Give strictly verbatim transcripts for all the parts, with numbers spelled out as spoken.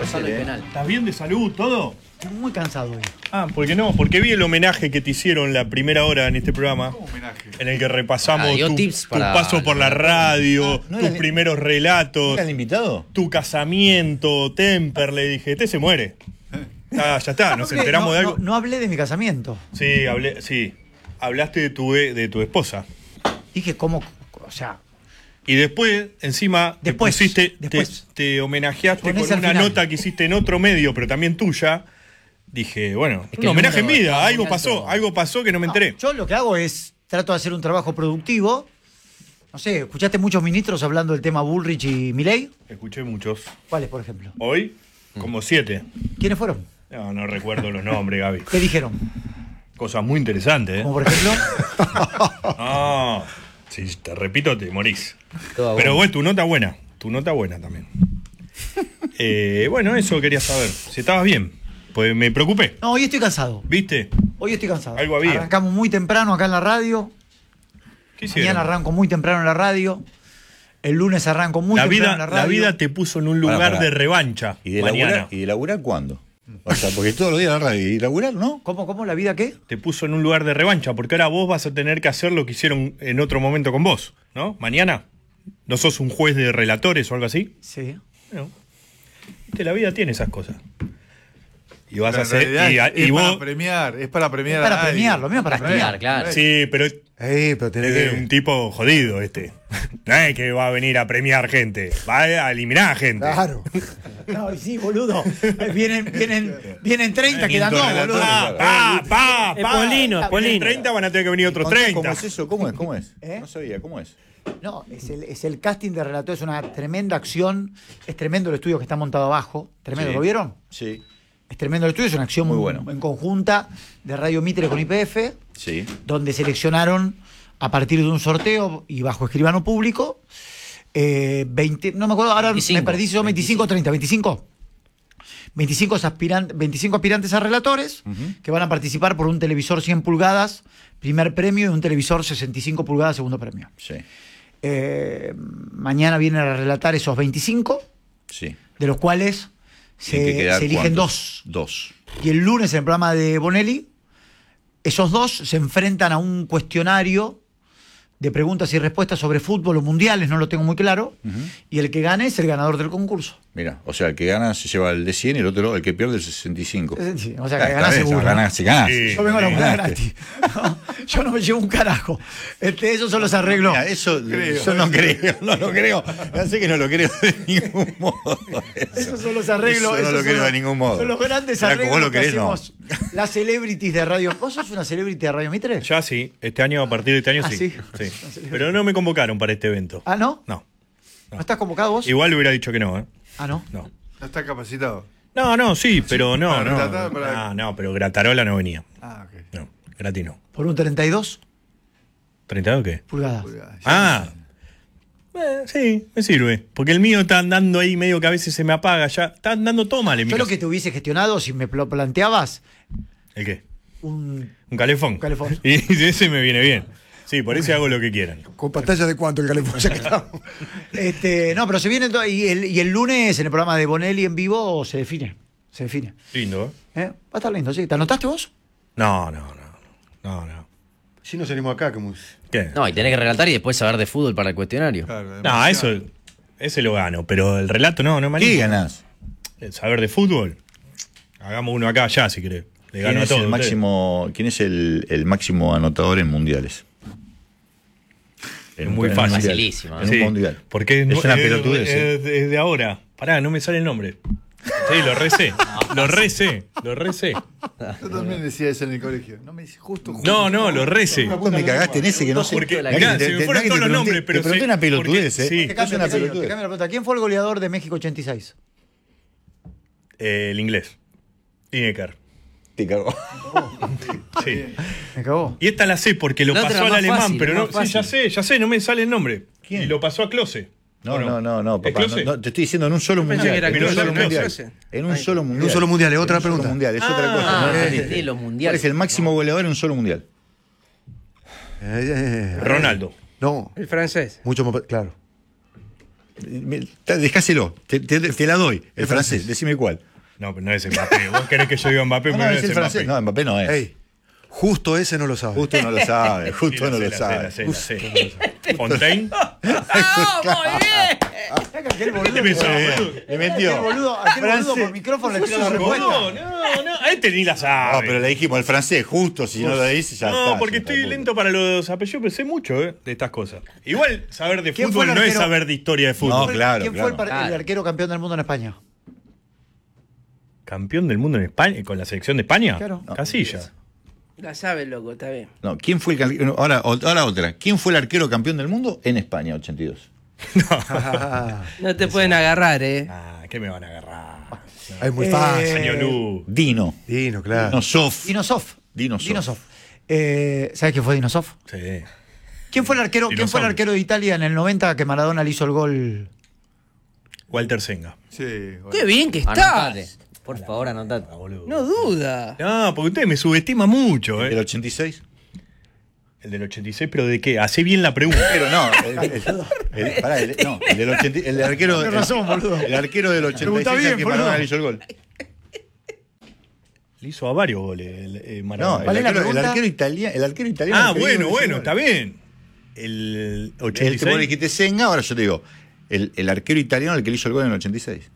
Solo el penal. ¿Estás bien de salud, todo? Estoy muy cansado hoy. Ah, porque no, porque vi el homenaje que te hicieron la primera hora en este programa. ¿Cómo homenaje? En el que repasamos Ah, dio tu, tips tu para paso por la la- radio, Ah, ¿no tus era el- primeros relatos, ¿Era el invitado? tu casamiento, Temperley. Dije, este se muere. Ah, ya está, nos No, enteramos no, de algo. No, no hablé de mi casamiento. Sí, hablé, sí. Hablaste de tu, e- de tu esposa. Dije cómo, o sea, Y después, encima, Después, te, pusiste, después. te, te homenajeaste Ponés con al una final. nota que hiciste en otro medio, pero también tuya. Dije, bueno, Es que un el homenaje en número vida, está algo muy pasó, alto. algo pasó que no me enteré. yo lo que hago es, trato de hacer un trabajo productivo. No sé, ¿escuchaste muchos ministros hablando del tema Bullrich y Milei? Escuché muchos. ¿Cuáles, por ejemplo? Hoy, como siete. ¿Quiénes fueron? No, no recuerdo los nombres, Gaby. ¿Qué dijeron? Cosas muy interesantes, ¿eh? Como por ejemplo, No, si te repito, te morís. Todo Pero bueno. bueno, tu nota buena. Tu nota buena también. Eh, bueno, eso quería saber. Si estabas bien. Pues me preocupé. no, hoy estoy cansado. ¿Viste? Hoy estoy cansado. Algo había. Arrancamos muy temprano acá en la radio. ¿Qué hicieron? Mañana arranco muy temprano en la radio. El lunes arranco muy la temprano vida, en la la radio. vida te puso en un lugar Pará, pará. de revancha. ¿Y de mañana. laburar, ¿y de laburar cuándo? O sea, porque todos los días en la radio. ¿Y laburar no? ¿Cómo, cómo? ¿La vida qué? Te puso en un lugar de revancha, porque ahora vos vas a tener que hacer lo que hicieron en otro momento con vos, ¿no? Mañana. ¿No sos un juez de relatores o algo así? Sí. No. Viste, la vida tiene esas cosas. Y vas Pero a en hacer. realidad Y, a- es, y para vos. premiar, es para premiar Es para a nadie. premiar, lo mío es para premiar, claro. Sí, pero Eh, pero tenés es que... un tipo jodido este. No es que va a venir a premiar gente, va a eliminar gente. Claro. No, y sí, boludo. Vienen, vienen, vienen treinta, quedan dos, boludo. Pa, pa, pa, Es pa. Polino, es Vienen Polino. treinta, van a tener que venir otros Contá treinta. ¿Cómo es eso? ¿Cómo es? ¿Cómo es? ¿Eh? No sabía, ¿cómo es? No, es el, es el casting de relator, es una tremenda acción. Es tremendo el estudio que está montado abajo. Tremendo, Sí. ¿lo vieron? Sí, Es tremendo el estudio, es una acción Muy bueno. en conjunta de Radio Mitre con I P F, sí. donde seleccionaron a partir de un sorteo y bajo escribano público, eh, veinte, no me acuerdo, ahora veinticinco. me perdí, son veinticinco o treinta, veinticinco. veinticinco, aspiran- veinticinco aspirantes a relatores que van a participar por un televisor cien pulgadas, primer premio, y un televisor sesenta y cinco pulgadas, segundo premio. Sí, Eh, mañana vienen a relatar esos veinticinco, sí. de los cuales Tienen que se, quedar se eligen ¿cuántos? dos. Dos. Y el lunes en el programa de Bonelli, esos dos se enfrentan a un cuestionario de preguntas y respuestas sobre fútbol o mundiales, no lo tengo muy claro, y el que gane es el ganador del concurso. Mira, o sea, el que gana se lleva el de cien y el otro, el que pierde el sesenta y cinco. Sí, o sea, Ah, que está gana bien, seguro. gana- se gana. Sí. Yo vengo a la moneda Ganaste. gratis. No, yo no me llevo un carajo. Este, esos son los arreglos. Mira, eso Creo. yo no creo, no lo creo. Ya sé que no lo creo de ningún modo. Eso. Esos son los arreglos. Eso no esos lo son creo los- de ningún modo. Son los grandes Mirá, arreglos como vos lo que querés, no. hacemos las celebrities de radio. ¿Vos sos una celebrity de Radio Mitre? Ya sí, este año, a partir de este año Ah, sí. sí. sí. Pero no me convocaron para este evento. Ah, ¿no? No. ¿No estás convocado vos? Igual le hubiera dicho que no, ¿eh? Ah, ¿no? No. No está capacitado. No, no, sí, pero no, para no. tratar, para- No, no, pero Gratarola no venía. Ah, ok. No, Grati no. ¿Por un treinta y dos ¿treinta y dos qué? pulgadas? Ah. Eh, sí, me sirve. Porque el mío está andando ahí medio que a veces se me apaga ya. Está andando todo mal en mi Yo lo casa. que te hubiese gestionado, si me lo planteabas, ¿El qué? un... ¿Un calefón? Un calefón. Y ese me viene bien. Sí, por eso hago lo que quieran. ¿Con pantalla de cuánto el calefón? Ya que estamos. Este, no, pero se viene todo, y el, y el lunes en el programa de Bonelli en vivo se define. Se define. Lindo, ¿eh? ¿Eh? Va a estar lindo, sí. ¿Te anotaste vos? No, no, no. No, no. Si nos salimos acá, como... ¿Qué? No, y tenés que relatar y después saber de fútbol para el cuestionario. Claro, No, demasiado. eso, ese lo gano, pero el relato no, no me ¿Qué animo. ganás? El saber de fútbol. Hagamos uno acá ya, si querés. Le ¿Quién gano a es todos. el ustedes. máximo, quién es el, el máximo anotador en mundiales? En un- Muy en un fácil. mundial. Facilísimo, En Sí, un mundial. Porque es una pelotudez. ¿eh? Es, es de ahora. Pará, no me sale el nombre. Sí, lo recé. Lo recé. Lo recé. Yo también decía eso en el colegio. No me dice justo, justo. No, no, lo recé. Vos me cagaste en ese que no sé. Porque, la mirá, Te- se me te- fueron te- todos te los nombres, pregunté- pero te pregunté sí, una pelotudez, porque- ¿eh? Sí, Te cambio, una te cambio, pelotudez. te cambio la pregunta. ¿Quién fue el goleador de México ochenta y seis? eh, el inglés. Lineker. Te cagó. Sí. Me cagó. Y esta la sé porque lo La otra pasó al más alemán, fácil, pero no. más Sí, ya fácil. sé, ya sé, no me sale el nombre. ¿Quién? Y lo pasó a Klose. No, ¿O no, no, no, ¿Es papá. No, Klose? no, te estoy diciendo en un solo pensé mundial. que era En un Klose, solo Klose. mundial. En un solo mundial. un solo mundial, es otra En un solo pregunta. mundial, es otra cosa. Ah, no es- de los ¿Cuál mundiales. es el máximo goleador en un solo mundial? Eh, eh, eh, Ronaldo. No, El francés. mucho más... Claro. Me- Dejáselo, te, te- te la doy. El, francés, decime cuál. No, pero no es Mbappé. Vos querés que yo diga Mbappé, No, pero no, no es es el francés. Mbappé. No, Mbappé no es. Ey, justo ese no lo sabe. Justo no lo sabe, justo Sí, no la lo sé, sabe. la sé, la sé, la sé. Fontaine. Aquel boludo, ¿Qué pensás, Bien, boludo? le metió. aquel boludo, aquel boludo por micrófono le tira la respuesta. No, no, no. A este ni la No, sabe. pero le dijimos el francés, justo, si no lo dice ya No, está. porque ya estoy está, lento para los apellidos, pero sé mucho eh, de estas cosas. Igual saber de ¿Quién fue fútbol el no es arquero? saber de historia de No, fútbol. claro, ¿Quién claro. fue el, par- el Claro. arquero campeón del mundo en España? ¿Campeón del mundo en España? ¿Con la selección de España? Claro. No. Casilla. La sabe, loco, está bien. No, ¿quién fue el cal- no, ahora, ahora otra. ¿Quién fue el arquero campeón del mundo en España ochenta y dos? Ah, No te pueden agarrar, ¿eh? Ah, ¿qué me van a agarrar? es muy Eh, fácil. Año luz. Dino. Dino, claro. Dino Sof. Dinosov. Dinosov. Dinosov. Eh, ¿Sabes quién fue Dinosov? Sí. ¿Quién fue el arquero, ¿quién fue el Dinosaurio. arquero de Italia en el noventa que Maradona le hizo el gol? Walter Senga. Sí, bueno. Qué bien que Anotate. estás. Por favor, anotate. No duda. No, porque usted me subestima mucho, ¿El ¿eh? ochenta y seis? El del ochenta y seis, pero ¿de qué? Hacé bien la pregunta. Pero no, el, el- el- pará, el- no, el del ochenta, el arquero, Tienes razón, boludo. el, el arquero del ochenta y Pregunta seis bien, al que boludo. Maradona le hizo el gol. Le hizo a varios goles el, eh, No, Maradona. el ¿Cuál es la arquero, el pregunta? arquero italiano, el arquero italiano. Ah, el que bueno, digo, bueno, le hizo está el bien. El gol. ochenta y El que vos seis. dijiste Senga, ahora yo te digo, el, el arquero italiano al que le hizo el gol en el ochenta y seis.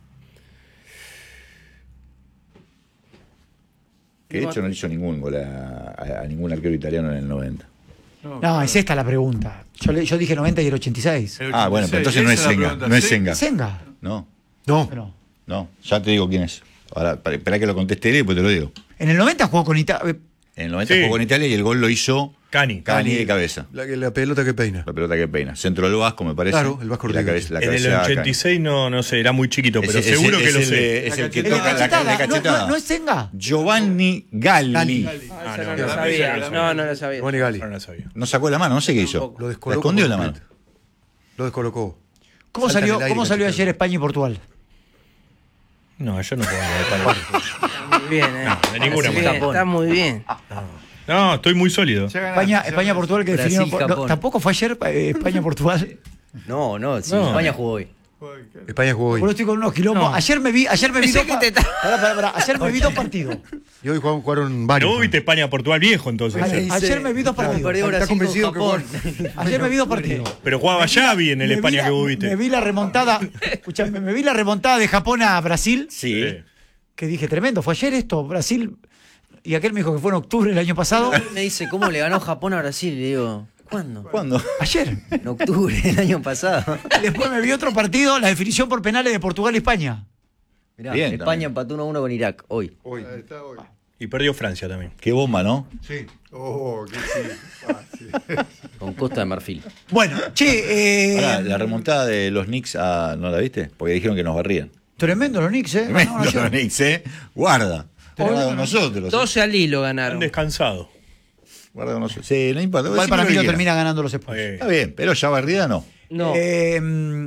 Que de hecho no le hizo ningún gol a, a- a ningún arquero italiano en el noventa. No, es esta la pregunta. Yo, le- yo dije noventa y el ochenta y seis. El Ah, bueno, pero entonces no es esa la Senga, pregunta. no es Sí. Senga. Senga. No, No, Pero no, ya te digo quién es. Ahora, para- esperá que lo conteste él y después te lo digo. en el noventa jugó con Italia. En el noventa Sí. jugó con Italia y el gol lo hizo Cani. Cani de cabeza. la, la pelota que peina. La pelota que peina. Centro del Vasco, me parece. Claro, el Vasco Y la Rodríguez. cabeza, la En el cabeza ochenta y seis no, no sé, era muy chiquito, pero Ese- seguro ese- que es lo el sé. de- Es el que El de toca la, la cachetada. No, cachetada. no, no es Senga. Giovanni Galli. Galli. Ah, Ah, esa no, no, lo no, sabía. no, No, no lo sabía. Giovanni Gali. No, no sabía. No sacó la mano, no sé qué hizo. Lo La descolocó. escondió por la mano. completo. Lo descolocó. ¿Cómo Salta en salió, el aire, cómo salió cachetada. ayer España y Portugal? No, yo no puedo hablar de España. Muy bien, ¿eh? No, de ninguna Está manera. bien, está muy bien. No, estoy muy sólido. Ya ganaste, España, ya España Portugal que Brasil, definieron. no, Japón. tampoco fue ayer eh, España Portugal. No, no, si No. España jugó hoy. España jugó hoy. Bueno, estoy con unos quilombos. Ayer me vi, ayer me vi Pensé dos que pa- te estaba- Pará, pará, pará. Ayer me vi dos partidos. Y hoy jugaron, jugaron Pero varios. vos viste España-Portugal viejo entonces. Ayer, ayer me vi dos partidos. Perdió Está Brasil con convencido que Japón. Ayer me vi dos partidos. Pero jugaba Xavi en el Me vi España la- que vos Me viste. vi la remontada. Escuchame, me vi la remontada de Japón a Brasil. Sí. Sí. Que dije, tremendo, fue ayer esto, Brasil. Y aquel me dijo que fue en octubre del año pasado. Me dice, ¿cómo le ganó Japón a Brasil? Y le digo, ¿cuándo? ¿Cuándo? Ayer. En octubre del año pasado. Después me vi otro partido, la definición por penales de Portugal y España. Mirá, Bien, España también. empató uno a uno con Irak, hoy. Hoy. Ahí está hoy. Y perdió Francia también. Qué bomba, ¿no? Sí. Oh, qué sí. fácil. Con Costa de Marfil. Bueno, che, eh, Ahora, la remontada de los Knicks, a, ¿no la viste? Porque dijeron que nos barrían. tremendo los Knicks, ¿eh? Tremendo Ganaron los ayer. Knicks, ¿eh? Guarda. Guarda con nosotros. doce al hilo Han ganaron. descansado. Guarda con nosotros. Sí, no importa. Igual Decime para lo mí que lo quieras. termina ganando los Spurs. Eh, Está bien, pero ya barrida no. No. Eh,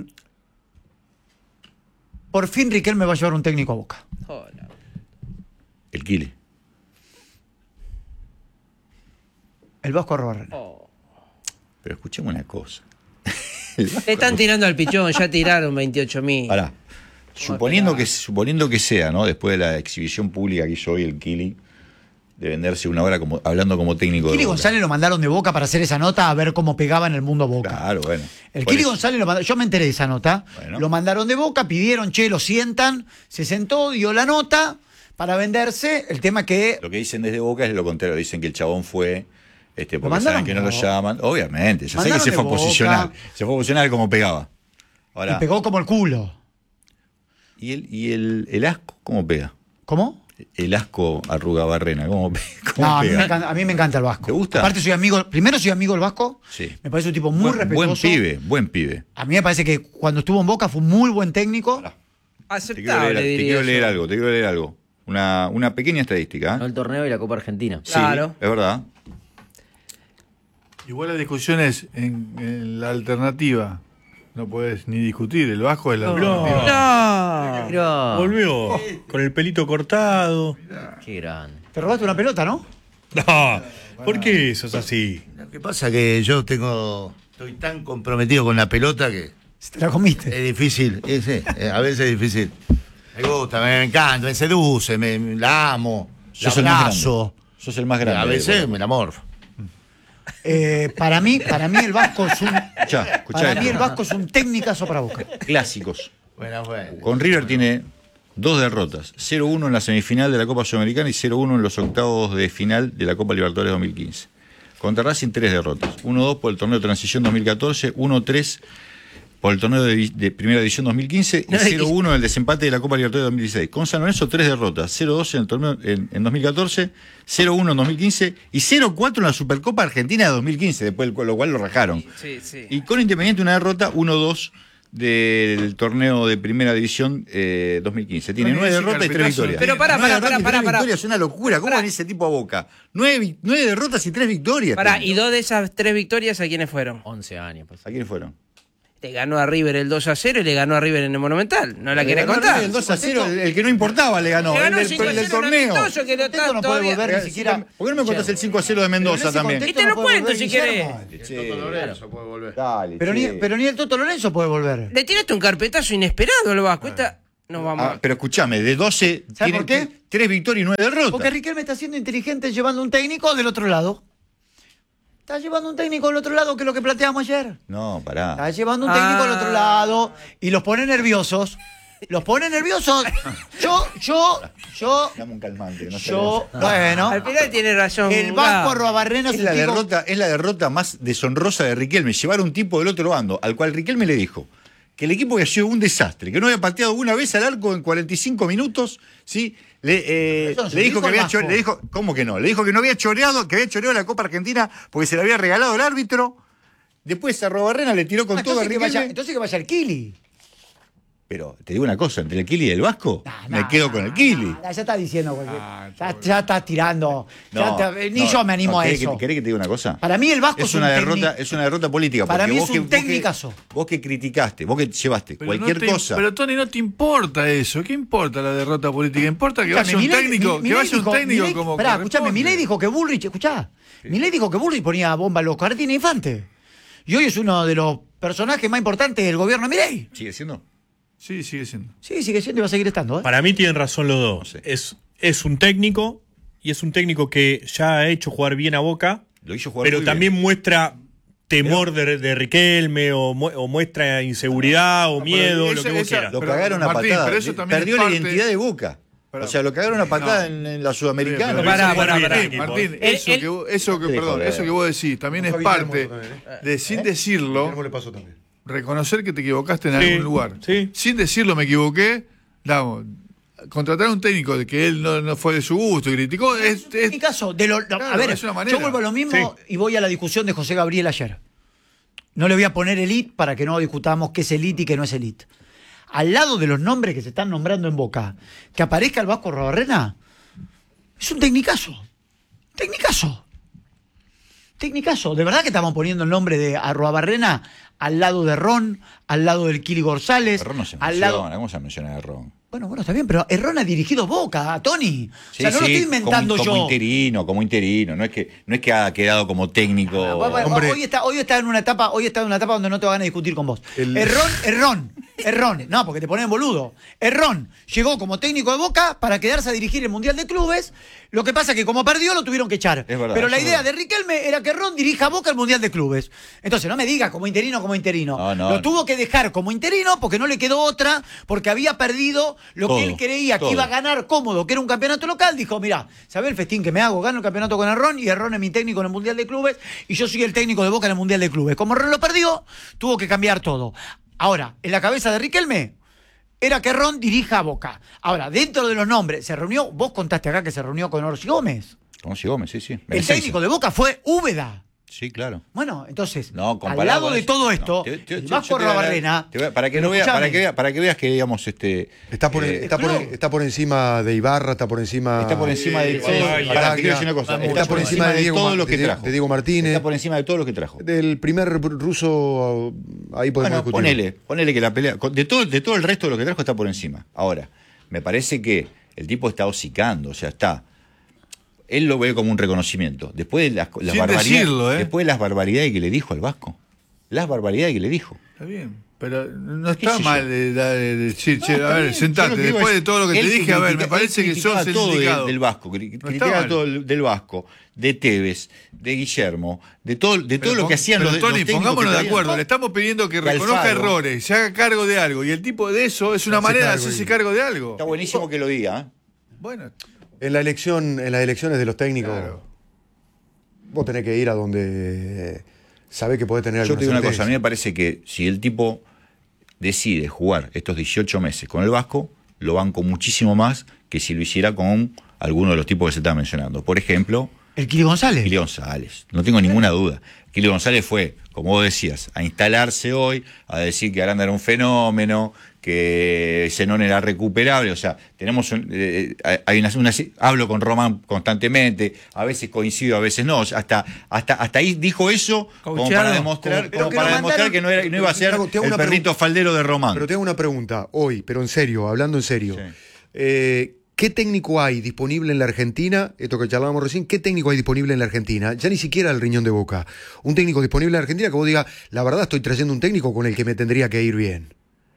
por fin Riquelme va a llevar un técnico a Boca. Hola. El Kili. El Vasco Arrobarrena. Oh. Pero escuchemos una cosa. Le están tirando al pichón, ya tiraron veintiocho mil. Ahora, suponiendo que, suponiendo que sea, ¿no? Después de la exhibición pública que hizo hoy el Kili, de venderse una hora como, hablando como técnico Kili de Boca. González lo mandaron de Boca para hacer esa nota a ver cómo pegaba en el mundo Boca. Claro, bueno. El Por Kili eso. González lo mandaron, yo me enteré de esa nota. Bueno. Lo mandaron de Boca, pidieron, che, lo sientan, se sentó, dio la nota para venderse. El tema que Lo que dicen desde Boca es lo contrario. Dicen que el chabón fue. Este, porque mandaron? saben que no lo No. llaman. Obviamente, ya sé que Mandaron se de fue a Boca. posicionar. Se fue a posicionar como pegaba. Ahora, y pegó como el culo. ¿y el, y el, el asco cómo pega? ¿Cómo? El asco arruga barrena, ¿cómo, pe- cómo No, a mí, pega? me encanta, a mí me encanta el Vasco. ¿Te gusta? Aparte soy amigo, primero soy amigo del Vasco. Sí. Me parece un tipo muy buen, respetuoso. buen pibe, buen pibe. A mí me parece que cuando estuvo en Boca fue un muy buen técnico. Te quiero Aceptable, leer, te diría quiero yo. leer algo, te quiero leer algo. Una, una pequeña estadística. ¿eh? No el torneo y la Copa Argentina. Sí, Claro. es verdad. Igual la discusión es en, en la alternativa. No puedes ni discutir. El Vasco es la alternativa. No. Mirá, volvió con el pelito cortado. qué grande. Te robaste una pelota, ¿no? No, ¿por qué sos así? Lo que pasa es que yo tengo, estoy tan comprometido con la pelota que Si te la comiste. Es difícil, es, sí, eh, a veces es difícil. Me gusta, me encanta, me seduce, me, me- la amo, la Sos el más abrazo. grande. Sos el más grande. A veces bueno. me enamoro. Eh, para mí, para mí el Vasco es un. Escuchá, escuchá Para esto. mí el Vasco es un técnicazo para Boca. Clásicos. Bueno, bueno. Uh. Con River tiene dos derrotas, cero uno en la semifinal de la Copa Sudamericana y cero uno en los octavos de final de la Copa Libertadores dos mil quince. Contra Racing, tres derrotas, uno dos por el torneo de transición dos mil catorce, uno tres por el torneo de, de Primera División dos mil quince y No, cero uno y- en el desempate de la Copa Libertadores dos mil dieciséis. Con San Lorenzo, tres derrotas, cero dos en el torneo en, en dos mil catorce, cero uno en dos mil quince y cero cuatro en la Supercopa Argentina de dos mil quince, después de lo cual lo rajaron. Sí, sí. Y con Independiente una derrota, uno dos del torneo de Primera División eh, dos mil quince. Tiene Bueno, nueve ese derrotas y tres carpetazo victorias. Pero pará, Nueve pará, derrotas y pará, tres pará. victorias es una locura. ¿Cómo Pará. van ese tipo a Boca? Nueve, vi- nueve derrotas y tres victorias. Pará, tiene. y dos de esas tres victorias, ¿a quiénes fueron? once años. Pues. ¿A quiénes fueron? Le ganó a River el dos a cero y le ganó a River en el Monumental. ¿No la Le querés ganó contar? El dos a cero, el, el que no importaba le ganó. Le ganó el del, cinco a el del cero en torneo. amistoso, que lo Contento no puede todavía- volver ni siquiera. ¿Por qué no me contás el cinco a cero de Mendoza también? Y te lo cuento si querés. Sí, puede volver. dale, Pero ni, che. pero ni el Toto Lorenzo puede volver. Le tiraste un carpetazo inesperado al Vasco. Esta... No vamos Ah, a... pero escúchame, de doce ¿Sabe tiene por qué? tres victorias y nueve derrotas. Porque Riquelme está siendo inteligente llevando un técnico del otro lado. Está llevando un técnico del otro lado, que es lo que planteamos ayer. No, pará. Está llevando un técnico del otro Ah. lado y los pone nerviosos. Los pone nerviosos. Yo, yo, yo, Dame un calmante. No yo, bueno. Al final tiene razón. El Vasco Gabo. Arruabarrena Es es la, un tipo- derrota, es la derrota más deshonrosa de Riquelme, llevar a un tipo del otro bando, al cual Riquelme le dijo que el equipo había sido un desastre, que no había pateado una vez al arco en cuarenta y cinco minutos, ¿sí? Le, eh, Eso no se le dijo dijo que al había Vasco. cho- le dijo, ¿cómo que no? Le dijo que no había choreado, que había choreado la Copa Argentina porque se la había regalado el árbitro. Después a Arruabarrena le tiró con Ah, todo a entonces, que Riquelme. vaya, entonces que vaya el Kili. Pero te digo una cosa, entre el Kili y el Vasco, Nah, me nah, quedo nah, con el Kili. nah, ya está diciendo cualquier. Ah, ya, ya está tirando. ya No, está- ni no, yo me animo no, a ¿querés eso. Que, ¿Querés que te diga una cosa? Para mí el Vasco es, Es una un derrota, técnico- es una derrota política. Para porque mí vos es que- un vos que- tecnicazo. Vos que criticaste, vos que llevaste Pero cualquier no te- cosa. Pero Tony, no te importa eso. ¿Qué importa la derrota política? Importa que Escuchame, vaya un Milei- técnico, Mi- que Milei vaya un dijo- técnico Milei- como Pará, escuchame, corresponde. Milei dijo que Bullrich, escuchá, Milei dijo que Bullrich ponía bomba a los Jardines Infante. Y hoy es uno de los personajes más importantes del gobierno de Milei. ¿Sigue siendo? Sí, sigue siendo. Sí, sigue siendo y va a seguir estando. ¿eh? Para mí tienen razón los dos. No sé. Es, es un técnico y es un técnico que ya ha hecho jugar bien a Boca, Lo hizo jugar pero muy también bien. muestra temor de, de Riquelme o, mu- o muestra inseguridad o pero miedo, esa- lo que vos esa- quieras. Lo Pero, cagaron a Martín, patada. pero eso también Perdió es la parte- identidad de Boca. Pero- o sea, lo cagaron a patada No. en, en la Sí, Sudamericana. pero Pará, eso- pará, Martín, pará. Martín, El- eso el- que, vos- eso que, Sí, perdón, joder. eso que vos decís también es Con parte Guillermo también, ¿eh? de, sin Guillermo decirlo, le pasó también. reconocer que te equivocaste en Sí, algún lugar. sí. Sin decirlo, me equivoqué. Damos, contratar a un técnico de que él no, no fue de su gusto y criticó es, En mi es- caso, de lo, no, Claro, a ver, es una manera. yo vuelvo a lo mismo Sí. y voy a la discusión de José Gabriel ayer. No le voy a poner elite para que no discutamos qué es elite y qué no es elite. Al lado de los nombres que se están nombrando en Boca, que aparezca el Vasco Arruabarrena, es un tecnicazo. Tecnicazo. Tecnicazo. De verdad que estamos poniendo el nombre de Arruabarrena al lado de Ron, al lado del Kili González, Ron no se al menciona. lado. ¿Cómo se menciona a Ron? Bueno, bueno, está bien, pero Errón ha dirigido Boca, Tony. Sí, o sea, no lo sí, estoy inventando como, yo. Como interino, como interino. No es que, no es que ha quedado como técnico. Ah, bueno, bueno, Hombre. hoy está, hoy está en una etapa, hoy está en una etapa donde no te van a discutir con vos. El- Errón, Errón, Errón. No, porque te ponen boludo. Errón llegó como técnico de Boca para quedarse a dirigir el Mundial de Clubes. Lo que pasa es que como perdió lo tuvieron que echar. Es verdad, Pero la eso es idea verdad. de Riquelme era que Errón dirija a Boca al Mundial de Clubes. Entonces no me digas como interino, como interino. No, no. Lo tuvo que dejar como interino porque no le quedó otra, porque había perdido lo Todo, que él creía todo. que iba a ganar cómodo, que era un campeonato local. Dijo, mira, ¿sabés el festín que me hago? Gano el campeonato con Errón y Errón es mi técnico en el Mundial de Clubes y yo soy el técnico de Boca en el Mundial de Clubes. Como Errón lo perdió, tuvo que cambiar todo. Ahora, en la cabeza de Riquelme era que Errón dirija a Boca. Ahora, dentro de los nombres, se reunió, vos contaste acá que se reunió con Orsi Gómez. Como si Gómez, sí, sí. El Benedetti. técnico de Boca fue Úbeda. Sí, claro. Bueno, entonces, No, al comparado lado con de eso- todo no, esto, te- te- el yo- Vasco yo te voy a dar- Arruabarrena, te voy a- para que pero no veas, para escuchame, que veas, para que veas que digamos este Está por, eh, está, por, claro. está por encima de Ibarra, está por encima. está por encima de Sí, todo. sí, Pará, sí, te quiero Bataglia, decir una cosa. está por encima de, Diego, todo Ma- lo que de- trajo. de Diego Martínez. Está por encima de todo lo que trajo. Del primer ruso, ahí podemos Bueno, discutir. ponele, ponele que la pelea. De todo, de todo el resto de lo que trajo está por encima. Ahora, me parece que el tipo está hocicando, o sea, está. Él lo ve como un reconocimiento. Después de las, las Sin barbaridades. decirlo, ¿eh? Después de las barbaridades que le dijo al Vasco. Las barbaridades que le dijo. Está bien. Pero no ¿Qué está sé mal yo? de, de- de decir, No, che, está a ver, bien. Yo sentate. lo que digo Después es, de todo lo que él te dije, a ver, critica- me parece él que sos criticaba el todo de- indicado. del Vasco, cri- está criticaba mal. todo el- del Vasco, de Tevez, de Guillermo, de todo, de todo Pero lo pon- que hacían pero los, Tony, los técnicos pongámonos que de traían. acuerdo. Le estamos pidiendo que Que reconozca Alfaro- errores, se haga cargo de algo. Y el tipo de eso es una hace manera de cargo hacerse y- cargo de algo. Está buenísimo que lo diga. ¿eh? Bueno, En la elección, en las elecciones de los técnicos, Claro. vos tenés que ir a donde sabés que podés tener Yo alguna te digo una cosa, a certeza. mí me parece que si el tipo decide jugar estos dieciocho meses con el Vasco, lo banco muchísimo más que si lo hiciera con alguno de los tipos que se están mencionando. Por ejemplo, El Kili González. Kili González. No tengo ninguna duda. Kili González fue, como vos decías, a instalarse hoy, a decir que Aranda era un fenómeno, que Zenón era recuperable. O sea, tenemos un- eh, hay una, una- hablo con Román constantemente, a veces coincido, a veces no. O sea, hasta, hasta, hasta ahí dijo eso como Caucheado. para demostrar, Como- pero como que para lo demostrar mandaron- que no, era, no iba a ser Te hago- te hago el una perrito pregunta. faldero de Román. Pero te hago una pregunta hoy, pero en serio, hablando en serio. Sí. Eh, ¿Qué técnico hay disponible en la Argentina? Esto que charlábamos recién, ¿qué técnico hay disponible en la Argentina? Ya ni siquiera el riñón de Boca. Un técnico disponible en la Argentina que vos digas, la verdad estoy trayendo un técnico con el que me tendría que ir bien.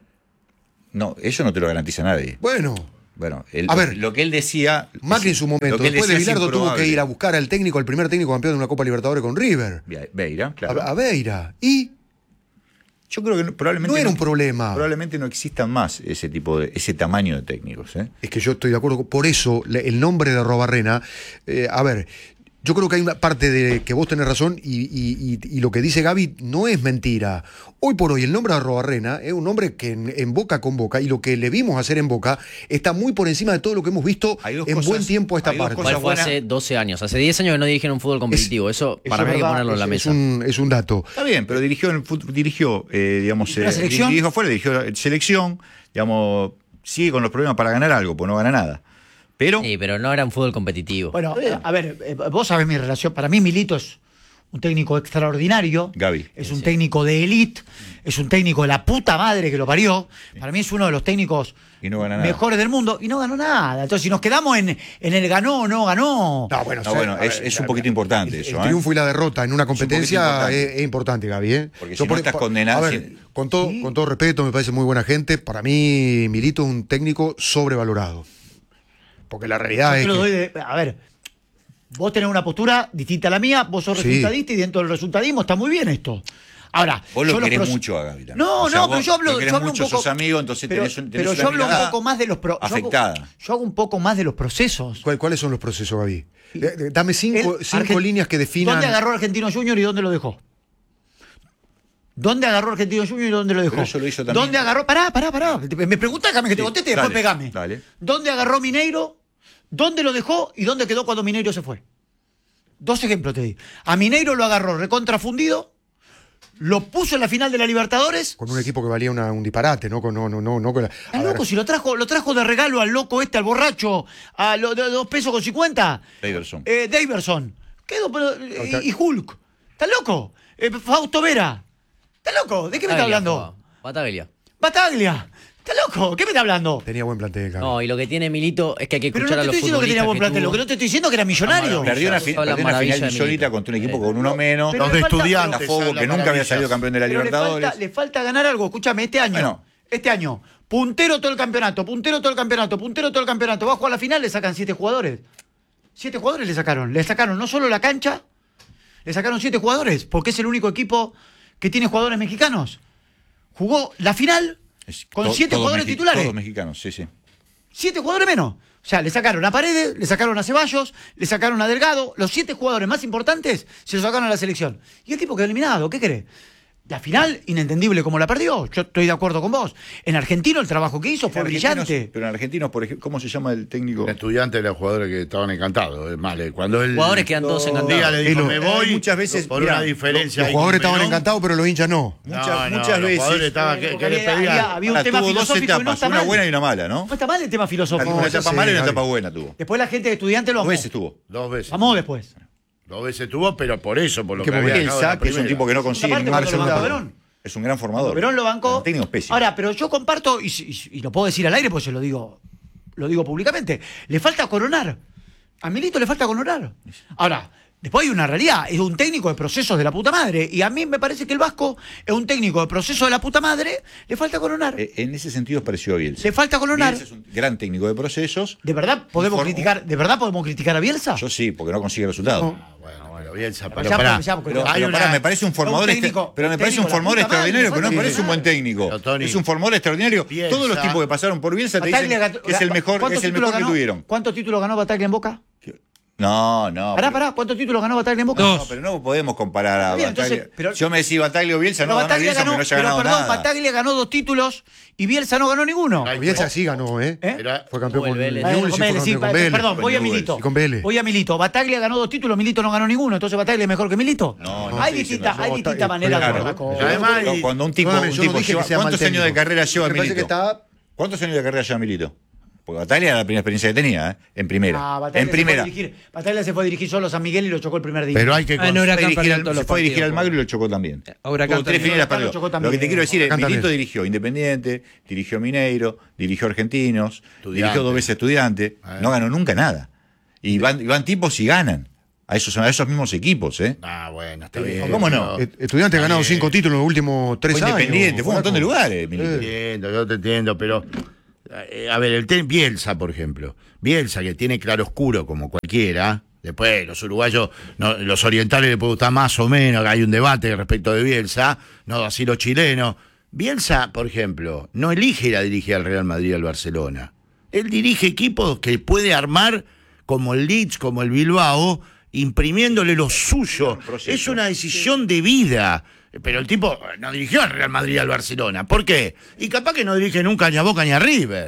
No, eso no te lo garantiza nadie. Bueno, Bueno, el- A ver, lo que él decía. Macri en su momento, lo que él después de decía es Bilardo tuvo improbable. que ir a buscar al técnico, al primer técnico campeón de una Copa Libertadores con River. Ve- Beira, claro. A, a Beira. Y Yo creo que no- probablemente. no era un problema. Probablemente no existan más ese tipo de, ese tamaño de técnicos, ¿eh? Es que yo estoy de acuerdo. con- Por eso, le- el nombre de Robarrena, eh, a ver, yo creo que hay una parte de que vos tenés razón y, y- y- y lo que dice Gaby no es mentira. Hoy por hoy, el nombre de Robarrena es un nombre que en, en Boca con Boca y lo que le vimos hacer en Boca está muy por encima de todo lo que hemos visto Hay dos en cosas- buen tiempo a esta hay dos parte. cosas ¿Cuál fue buena. hace doce años? Hace diez años que no dirigieron un fútbol competitivo. eso Eso para mí es hay que verdad, ponerlo en la es- mesa. Es un, es un dato. Está bien, pero dirigió, en el fut- dirigió eh, digamos, ¿Y la eh, selección? dirigió afuera, dirigió selección, digamos, sigue con los problemas para ganar algo, pues no gana nada. Pero Sí, pero no era un fútbol competitivo. Bueno, a ver, eh, vos sabés mi relación. Para mí, Milito es un técnico extraordinario. Gaby. Es un técnico de élite. Es un técnico de la puta madre que lo parió. Para mí es uno de los técnicos Y no gana nada. mejores del mundo. Y no ganó nada. Entonces, si nos quedamos en, en el ganó o no ganó. No, bueno, No, o sea, bueno, a es- ver, es un poquito importante el, eso, el ¿eh? triunfo y la derrota en una competencia importante. es, es importante, Gaby. ¿eh? Porque Yo si no por- estás por- condenado, A ver, si- con, todo, Sí. con todo respeto, me parece muy buena gente. Para mí, Milito es un técnico sobrevalorado. Porque la realidad Yo es te lo que... doy de- a ver, vos tenés una postura distinta a la mía, vos sos Sí. resultadista y dentro del resultadismo está muy bien esto. Ahora, vos lo yo los querés pros- mucho a Gaby también. No, O sea, no, vos pero yo hablo, lo querés yo hablo mucho, un poco. sos amigo, entonces pero, tenés un- tenés pero una yo hablo un mirada poco más de los pro- yo hago- afectada. Yo hago un poco más de los procesos. ¿Cuál- ¿Cuáles son los procesos, Gaby? Eh, eh, Dame cinco, Él- cinco Argen- líneas que definan... ¿Dónde agarró Argentino Junior y dónde lo dejó? ¿Dónde agarró Argentino Junior y dónde lo dejó? Pero eso lo hizo también. ¿Dónde agarró? Pará, pará, pará. Me pregunta, déjame que te Sí, conteste y después dale, pegame. dale. ¿Dónde agarró Mineiro? ¿Dónde lo dejó? ¿Y dónde quedó cuando Mineiro se fue? Dos ejemplos te di. A Mineiro lo agarró recontrafundido, lo puso en la final de la Libertadores. Con un equipo que valía una- un disparate, ¿no? Con, no, no, no, no con la- Está a ver, loco, si lo trajo, lo trajo de regalo al loco este, al borracho, a los de dos pesos con cincuenta. Daverson. Eh, Daverson. Quedó, pero, eh, está- y, y Hulk. ¿Está loco? Eh, Fausto Vera. ¿Está loco? ¿De qué me está hablando? Bataglia. Bataglia. ¿Está loco? ¿Qué me está hablando? Tenía buen plantel, Gaby. No, y lo que tiene Milito es que hay que Pero escuchar no a te los estoy diciendo que tenía futbolistas buen plantel, tuvo. lo que no te estoy diciendo es que era millonario. Perdió una, fi- Son las perdió una maravillas final de insólita Milito. contra un equipo con uno menos. Pero Los le de falta- estudiantes. Botafogo, son que las nunca había maravillas. salido campeón de la Pero le Libertadores. falta, le falta ganar algo. Escúchame, este año. Bueno. Este año. Puntero todo el campeonato, puntero todo el campeonato, puntero todo el campeonato. Bajo a la final le sacan siete jugadores. Siete jugadores le sacaron. Le sacaron no solo la cancha, le sacaron siete jugadores, porque es el único equipo que tiene jugadores mexicanos. Jugó la final Es con to- siete todos jugadores mexi- titulares. Todos mexicanos, sí, sí. Siete jugadores menos. O sea, le sacaron a Paredes, le sacaron a Ceballos, le sacaron a Delgado. Los siete jugadores más importantes se los sacaron a la selección. Y el tipo quedó eliminado. ¿Qué querés? La final, inentendible como la perdió. Yo estoy de acuerdo con vos. En Argentino el trabajo que hizo fue En Argentinos- brillante. Pero en Argentinos, por ejemplo, ¿cómo se llama el técnico? El estudiante de los jugadores que estaban encantados. Es más, le- cuando él. Jugadores quedan todos un encantados. día le dijo, Y lo- me voy. hay muchas veces, por mirá, una diferencia. Los ahí jugadores con estaban Perón. encantados, pero los hinchas no. No, Muchas- no, muchas los veces- jugadores estaban, ¿qué, Porque qué le había- pedían? había- había un Ahora, tema tuvo dos filosófico y no etapas, está una mal. buena y una mala, ¿no? No está mal el tema filosófico. Una etapa sí, mala y una Gaby. etapa buena tuvo. Después la gente de estudiante lo Dos amó. veces tuvo. Dos veces. Amó después. Dos veces tuvo, pero por eso, por lo ¿Qué que había momento? dejado la Elsa, que es un primera. tipo que no consigue Aparte, ningún cuando lo bancó resultado. Verón. Es un gran formador. Verón lo bancó. Un técnico pésimo. Ahora, pero yo comparto, y, y- y lo puedo decir al aire, pues se lo digo, lo digo públicamente, le falta coronar. A Milito le falta coronar. Ahora, Después hay una realidad, es un técnico de procesos de la puta madre. Y a mí me parece que el Vasco es un técnico de procesos de la puta madre, le falta coronar. Eh, en ese sentido es parecido a Bielsa. Le falta coronar. Bielsa es un gran técnico de procesos. ¿De verdad podemos Inform- criticar, de verdad podemos criticar a Bielsa? Yo sí, porque no consigue resultados. Ah, bueno, bueno, Bielsa, pero Ya, pará. ya, porque- Pero, Hay pero una- pará, me parece un formador, un técnico- este- pero me un parece un técnico de la formador puta madre, extraordinario, pero no me falta parece un buen técnico. Pero, Tony, es un formador extraordinario. Bielsa- Todos los tipos que pasaron por Bielsa te dicen Bataglia ganó- que es el mejor, ¿cuántos es el títulos mejor que ganó? tuvieron. ¿Cuántos títulos ganó Bataglia en Boca? No, no. Pará, pero- pará, ¿cuántos títulos ganó Bataglia en Boca? Dos. No, pero no podemos comparar a Está bien, Bataglia. entonces, pero- Yo me decía Bataglia o Bielsa, Pero no ganó Bataglia Bielsa ganó, porque no haya pero ganado perdón, nada. Bataglia ganó dos títulos y Bielsa no ganó ninguno. Ay, Bielsa sí ganó, ¿eh? ¿Eh? Pero- Fue campeón Como con el Vélez. Bueno, Newell's y con fue Vélez, sí, campeón con pa- Vélez. perdón, voy a Newell's. Milito. Y con Vélez. Voy a Milito. Bataglia ganó dos títulos, Milito no ganó ninguno. Entonces Bataglia es mejor que Milito. No, no hay estoy distintas, diciendo hay eso. distintas Está- maneras de claro. ver la cosa. Pero además- Cuando- Cuando un tipo, Perdóname, un yo no tipo dije lleva- que sea mal ¿cuántos años de técnico. carrera lleva Me parece Milito? que está- ¿Cuántos años de carrera lleva Milito? Porque Bataglia era la primera experiencia que tenía, ¿eh? En primera. Ah, Bataglia en se fue a primera. dirigir- Bataglia se fue a dirigir solo a San Miguel y lo chocó el primer día. Pero hay que. Ah, no, Fue era a dirigir campeón al- todos se los fue a dirigir al partidos. Magro y lo chocó también. Huracán Tuvo tres también. finales Huracán perdió. lo chocó Lo también. que te quiero decir es, Huracán Milito también. dirigió Independiente, dirigió Mineiro, dirigió Argentinos, Estudiante. dirigió dos veces Estudiante, Eh. no ganó nunca nada. Y van, y van tipos y ganan. A esos, a esos mismos equipos, ¿eh? Ah, bueno, está bien. ¿Cómo no? Et- Estudiante ha ganado cinco títulos en los últimos tres Fue años. Independiente, fue un montón de Flaco. lugares, Milito. Entiendo, yo te entiendo, pero. eh, a ver, el ten Bielsa, por ejemplo. Bielsa, que tiene claroscuro como cualquiera. Después, los uruguayos, no, los orientales les puede gustar más o menos, hay un debate respecto de Bielsa, no así los chilenos. Bielsa, por ejemplo, no elige ir a dirigir al Real Madrid y al Barcelona. Él dirige equipos que puede armar como el Leeds, como el Bilbao, imprimiéndole lo suyo. Es una decisión de vida. Pero el tipo no dirigió al Real Madrid y al Barcelona. ¿Por qué? Y capaz que no dirige nunca ni a Boca ni a River.